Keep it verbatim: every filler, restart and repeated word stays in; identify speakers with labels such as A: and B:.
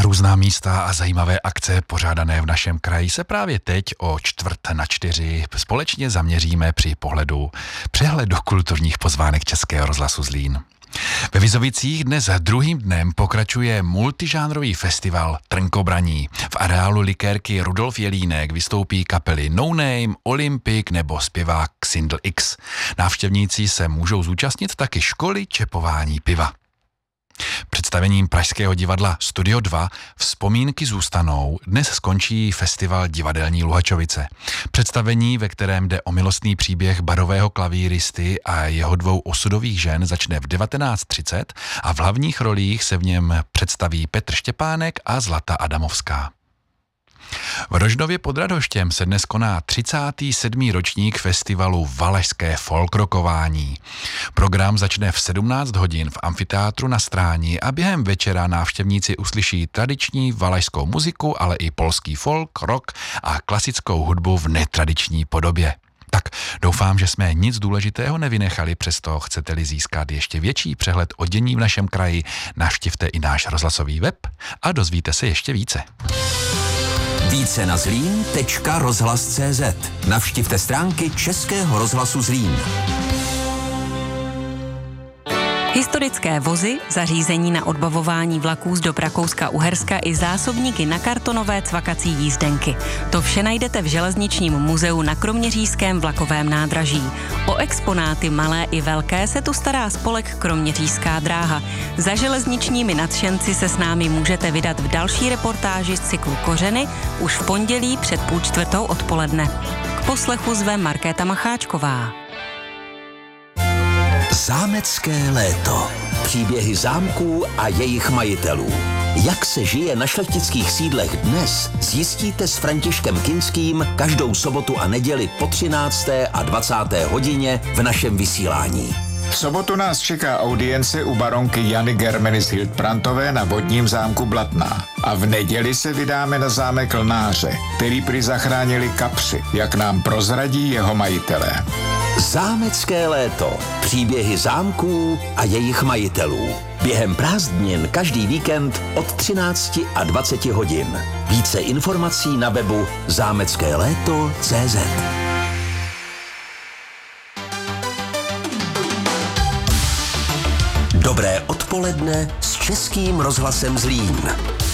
A: Na různá místa a zajímavé akce pořádané v našem kraji se právě teď o čtvrt na čtyři společně zaměříme při pohledu přehledu kulturních pozvánek Českého rozhlasu Zlín. Ve Vizovicích dnes druhým dnem pokračuje multižánrový festival Trnkobraní. V areálu likérky Rudolf Jelínek vystoupí kapely No Name, Olympic nebo zpěvák Xindl X. Návštěvníci se můžou zúčastnit taky školy čepování piva. Představením pražského divadla Studio dva Vzpomínky zůstanou dnes skončí festival Divadelní Luhačovice. Představení, ve kterém jde o milostný příběh barového klavíristy a jeho dvou osudových žen, začne v devatenáct třicet a v hlavních rolích se v něm představí Petr Štěpánek a Zlata Adamovská. V Rožnově pod Radhoštěm se dnes koná třicátý sedmý ročník festivalu Valašské folkrokování. Program začne v sedmnáct hodin v amfiteátru na Stráni a během večera návštěvníci uslyší tradiční valašskou muziku, ale i polský folk, rock a klasickou hudbu v netradiční podobě. Tak doufám, že jsme nic důležitého nevynechali, přesto chcete-li získat ještě větší přehled o dění v našem kraji, navštivte i náš rozhlasový web a dozvíte se ještě více.
B: Více na zlín tečka rozhlas tečka cé zet. Navštivte stránky Českého rozhlasu Zlín.
C: Historické vozy, zařízení na odbavování vlaků z dob Rakouska-Uherska i zásobníky na kartonové cvakací jízdenky. To vše najdete v Železničním muzeu na Kroměřížském vlakovém nádraží. O exponáty malé i velké se tu stará spolek Kroměřížská dráha. Za železničními nadšenci se s námi můžete vydat v další reportáži z cyklu Kořeny už v pondělí před půl čtvrtou odpoledne. K poslechu zve Markéta Macháčková.
B: Zámecké léto. Příběhy zámků a jejich majitelů. Jak se žije na šlechtických sídlech dnes, zjistíte s Františkem Kinským každou sobotu a neděli po třinácté a dvacáté hodině v našem vysílání.
D: V sobotu nás čeká audience u baronky Jany Germenis Hildbrandtové na vodním zámku Blatná. A v neděli se vydáme na zámek Lnáře, který prý zachránili kapři, jak nám prozradí jeho majitelé.
B: Zámecké léto. Příběhy zámků a jejich majitelů. Během prázdnin každý víkend od třinácti a dvaceti hodin. Více informací na webu zámecké léto tečka cé zet. Dobré odpoledne s Českým rozhlasem Zlín.